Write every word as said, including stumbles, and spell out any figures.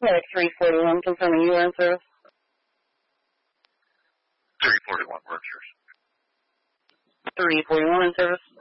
Medic three forty-one, confirming you are in service. three forty-one, works yours. three forty-one in service.